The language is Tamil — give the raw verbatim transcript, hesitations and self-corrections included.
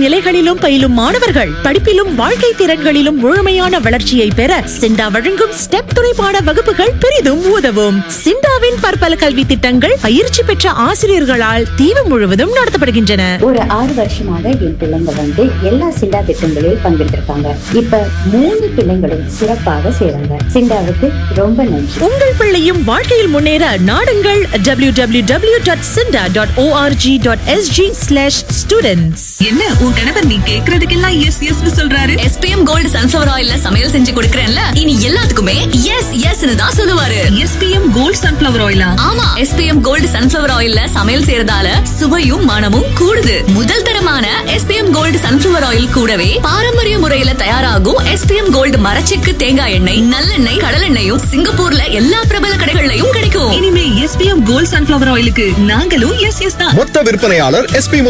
நிலைகளிலும் பயிலும் மாணவர்கள் படிப்பிலும் வாழ்க்கை திறன்களிலும் முழுமையான வளர்ச்சியை பெற சிண்டா வழங்கும் ஸ்டெப் துணைப்பாட வகுப்புகள் பெரிதும் உதவும். சிண்டாவின் பற்பல கல்வி திட்டங்கள் பயிற்சி பெற்ற ஆசிரியர்களால் தீவு முழுவதும் நடத்தப்படுகின்றன. ஒரு ஆறு வருஷமாக என் பிள்ளைங்க வந்து எல்லா சிண்டா திட்டங்களில் பங்கெடுத்திருக்காங்க. இப்ப மூணு பிள்ளைங்களும் சிறப்பாக செய்றாங்க. சிண்டாவுக்கு ரொம்ப நன்றி. உங்கள் பிள்ளையும் வாழ்க்கையில் முன்னேற நாடுங்கள் W W W dot சிண்டா dot org dot SG slash students. என்ன உன் கணவர் நீ கேக்குறதுக்கெல்லாம் எஸ் எஸ் சொல்றாரு? எஸ்பிஎம் கோல்டு சன்ஃபிளவர் ஆயில்ல சமையல் செஞ்சு கொடுக்கறேன்ல, இனி எல்லாத்துக்குமே எஸ் எஸ் தான் சொல்லுவாரு. SPM gold sunflower ஆயிலா? ஆமா, எஸ்பிஎம் கோல்டு சன்ஃபிளவர் ஆயில்ல சமையல் செய்யறதால சுவையும் மனமும் கூடுது. முதல் தரமான எஸ்பிஎம் கோல்டு சன்ஃபிளவர் ஆயில் கூடவே பாரம்பரிய முறையில தயாராகும் எஸ்பிஎம் கோல்டு மரச்செக்கு தேங்காய் எண்ணெய், நல்லெண்ணெய், கடலெண்ணெயும் சிங்கப்பூர்ல எல்லா பிரபல கடைகள்லயும் கிடைக்கும். இனிமே எஸ்பிஎம் கோல்டு சன்ஃபிளவர் ஆயிலுக்கு நாங்களும் எஸ் எஸ் தான். மொத்த விற்பனையாளர் எஸ்பி